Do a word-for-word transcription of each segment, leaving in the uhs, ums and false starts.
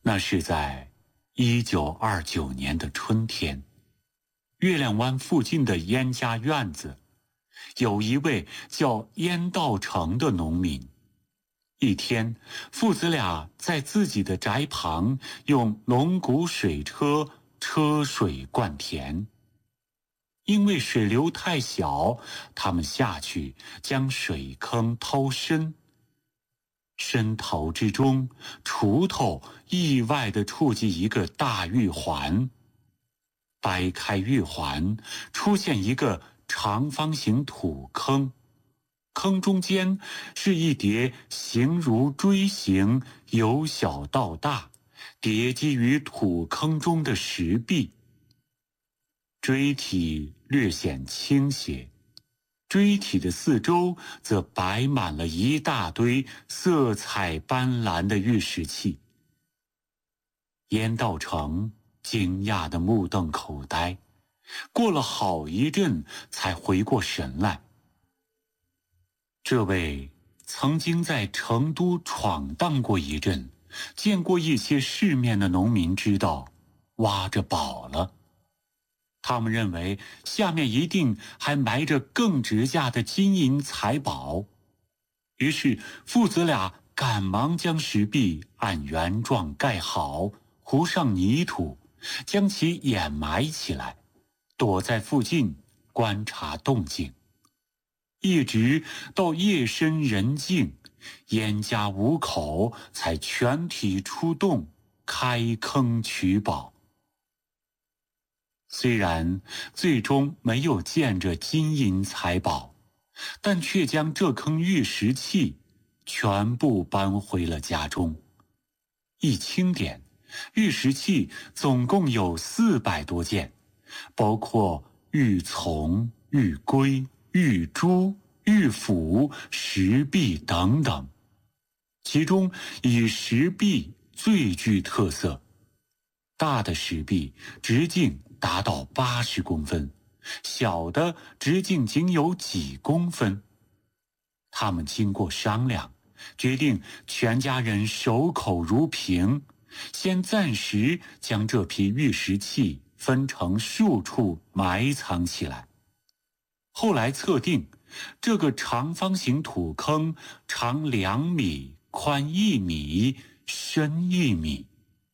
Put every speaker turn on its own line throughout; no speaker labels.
那是在一九二九年的春天，月亮湾附近的燕家院子，有一位叫燕道成的农民。一天，父子俩在自己的宅旁用龙骨水车车水灌田。因为水流太小，他们下去将水坑掏深。深头之中，锄头意外地触及一个大玉环，掰开玉环，出现一个长方形土坑，坑中间是一叠形如锥形、由小到大叠积于土坑中的石壁。锥体略显倾斜，锥体的四周则摆满了一大堆色彩斑斓的玉石器。燕道成惊讶得目瞪口呆，过了好一阵才回过神来。这位曾经在成都闯荡过一阵，见过一些世面的农民知道，挖着宝了。他们认为下面一定还埋着更值价的金银财宝，于是父子俩赶忙将石壁按原状盖好，糊上泥土，将其掩埋起来，躲在附近观察动静。一直到夜深人静，燕家五口才全体出动，开坑取宝。虽然最终没有见着金银财宝，但却将这坑玉石器全部搬回了家中。一清点，玉石器总共有四百多件，包括玉琮、玉圭、玉珠、玉斧、石壁等等。其中以石壁最具特色，大的石壁直径达到八十公分，小的直径仅有几公分。他们经过商量，决定全家人守口如瓶，先暂时将这批玉石器分成数处埋藏起来。后来测定，这个长方形土坑长两米，宽一米，深一米。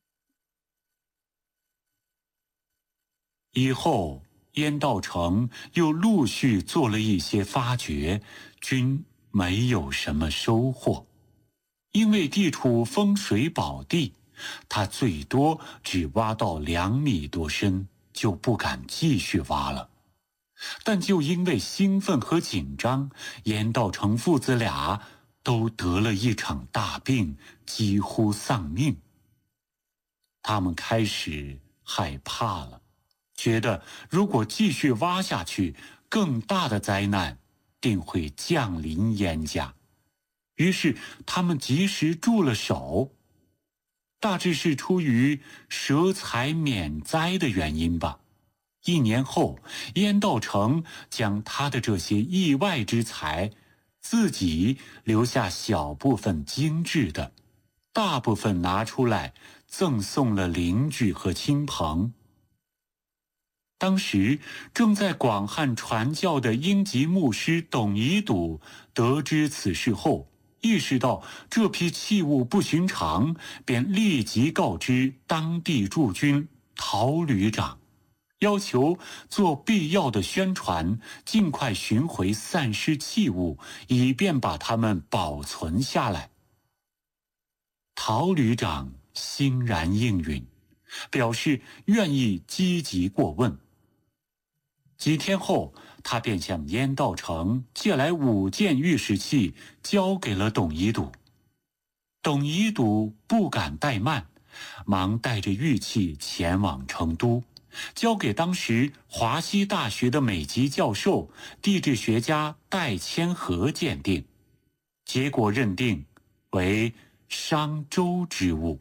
以后，燕道成又陆续做了一些发掘，均没有什么收获。因为地处风水宝地，他最多只挖到两米多深，就不敢继续挖了。但就因为兴奋和紧张，燕道成父子俩都得了一场大病，几乎丧命。他们开始害怕了，觉得如果继续挖下去，更大的灾难定会降临燕家。于是他们及时住了手，大致是出于舍财免灾的原因吧。一年后，燕道成将他的这些意外之财，自己留下小部分精致的，大部分拿出来赠送了邻居和亲朋。当时正在广汉传教的英籍牧师董遗笃得知此事后，意识到这批器物不寻常，便立即告知当地驻军陶旅长，要求做必要的宣传，尽快寻回散失器物，以便把它们保存下来。陶旅长欣然应允，表示愿意积极过问。几天后，他便向燕道成借来五件玉石器，交给了董遗笃。董遗笃不敢怠慢，忙带着玉器前往成都，交给当时华西大学的美籍教授、地质学家戴千和鉴定，结果认定为商周之物。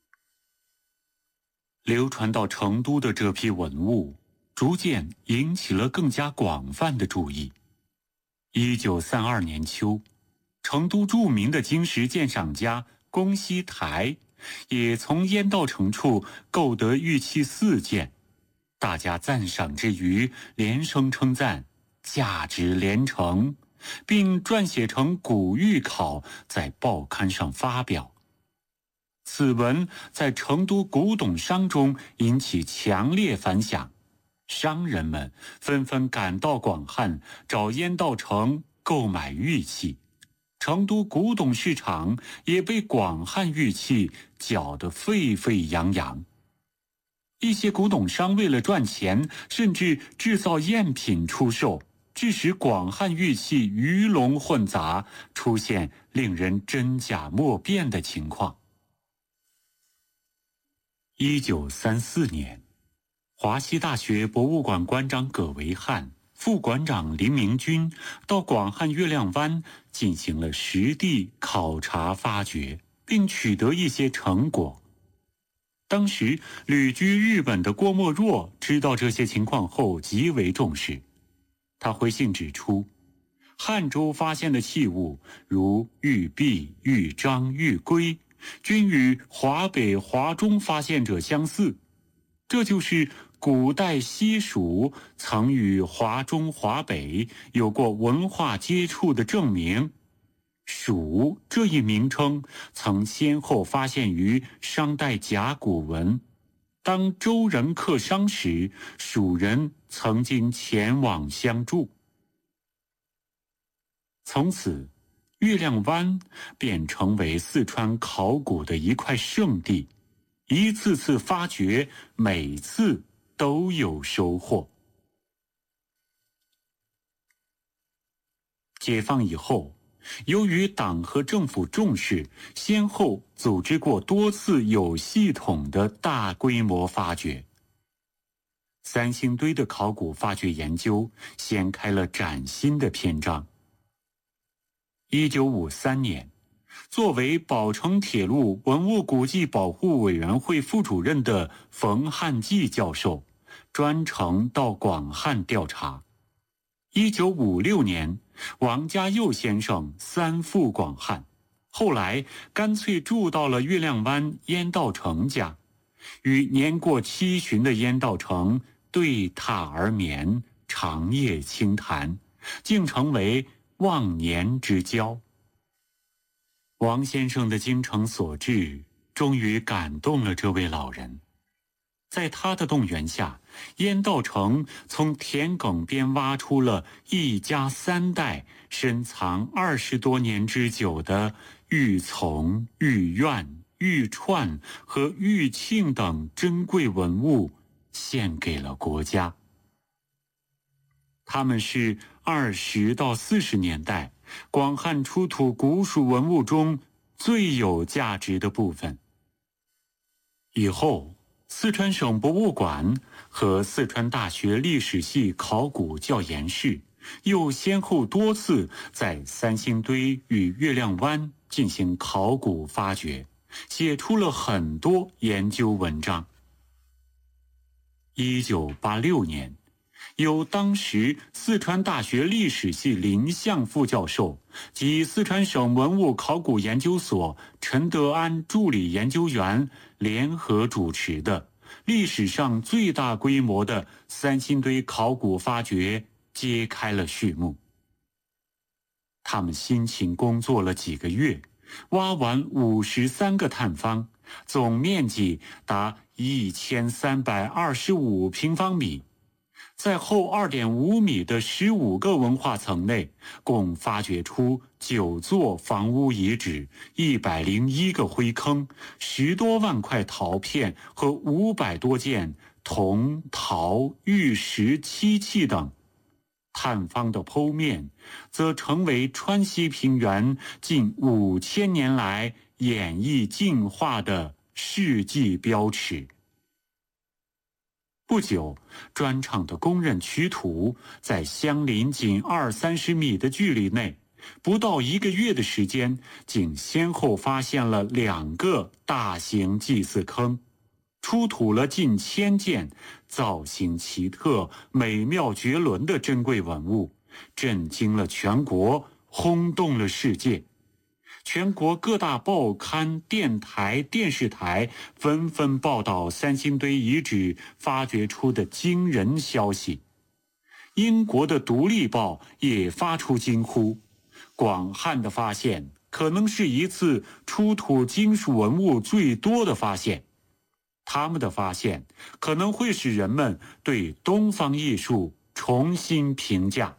流传到成都的这批文物逐渐引起了更加广泛的注意。一九三二年秋，成都著名的金石鉴赏家龚锡台也从燕道成处购得玉器四件，大家赞赏之余，连声称赞，价值连城，并撰写成古玉考，在报刊上发表。此文在成都古董商中引起强烈反响，商人们纷纷赶到广汉，找燕道成购买玉器。成都古董市场也被广汉玉器搅得沸沸扬扬。一些古董商为了赚钱，甚至制造赝品出售，致使广汉玉器鱼龙混杂，出现令人真假莫辨的情况。一九三四年，华西大学博物馆馆长葛维汉、副馆长林明军到广汉月亮湾进行了实地考察发掘，并取得一些成果。当时旅居日本的郭沫若知道这些情况后极为重视，他回信指出，汉州发现的器物如玉璧、玉章、玉圭，均与华北、华中发现者相似，这就是古代西蜀曾与华中、华北有过文化接触的证明。蜀这一名称曾先后发现于商代甲骨文，当周人客商时，蜀人曾经前往相助。从此，月亮湾便成为四川考古的一块圣地，一次次发掘，每次都有收获。解放以后，由于党和政府重视，先后组织过多次有系统的大规模发掘。三星堆的考古发掘研究掀开了崭新的篇章。一九五三年，作为宝成铁路文物古迹保护委员会副主任的冯汉骥教授专程到广汉调查。一九五六年，王家佑先生三赴广汉，后来干脆住到了月亮湾燕道成家，与年过七旬的燕道成对榻而眠，长夜轻谈，竟成为忘年之交。王先生的精诚所至，终于感动了这位老人。在他的动员下，燕道成从田埂边挖出了一家三代深藏二十多年之久的玉琮、玉苑、玉串和玉磬等珍贵文物，献给了国家。他们是二十到四十年代广汉出土古蜀文物中最有价值的部分。以后，四川省博物馆和四川大学历史系考古教研室又先后多次在三星堆与月亮湾进行考古发掘，写出了很多研究文章。一九八六年，由当时四川大学历史系林相副教授及四川省文物考古研究所陈德安助理研究员联合主持的历史上最大规模的三星堆考古发掘揭开了序幕。他们辛勤工作了几个月，挖完五十三个探方，总面积达一千三百二十五平方米。在厚 二点五米的十五个文化层内，共发掘出九座房屋遗址、一百零一个灰坑、十多万块陶片和五百多件铜、陶、玉石漆器等。探方的剖面，则成为川西平原近五千年来演绎进化的世纪标尺。不久，砖厂的工人取土，在相邻仅二三十米的距离内，不到一个月的时间，竟先后发现了两个大型祭祀坑，出土了近千件造型奇特、美妙绝伦的珍贵文物，震惊了全国，轰动了世界。 全国各大报刊、电台、电视台纷纷报道三星堆遗址发掘出的惊人消息。英国的《独立报》也发出惊呼：广汉的发现可能是一次出土金属文物最多的发现，他们的发现可能会使人们对东方艺术重新评价。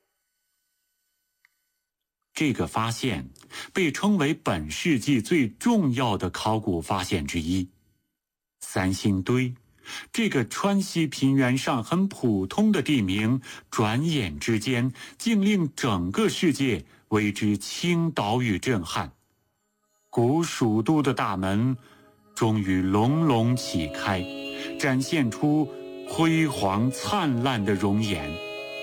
这个发现被称为本世纪最重要的考古发现之一。三星堆这个川西平原上很普通的地名，转眼之间竟令整个世界为之倾倒与震撼。古蜀都的大门终于隆隆启开，展现出辉煌灿烂的容颜。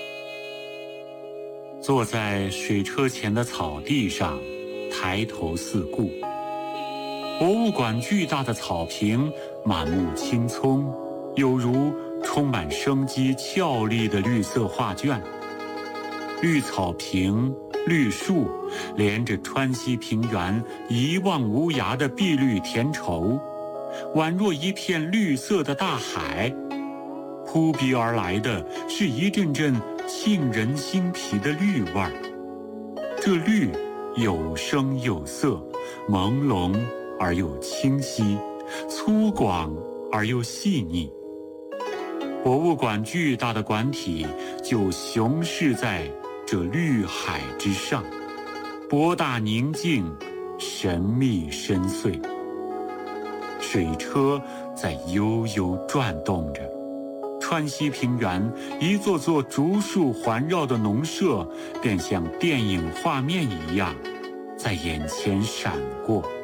坐在水车前的草地上，抬头四顾，博物馆巨大的草坪满目青葱，有如充满生机俏丽的绿色画卷。绿草坪、绿树连着川西平原一望无涯的碧绿田畴，宛若一片绿色的大海。扑鼻而来的是一阵阵沁人心脾的绿味儿。这绿有声有色，朦胧而又清晰，粗犷而又细腻。博物馆巨大的馆体就雄视在这绿海之上，博大宁静，神秘深邃。水车在悠悠转动着，川西平原一座座竹树环绕的农舍便像电影画面一样在眼前闪过。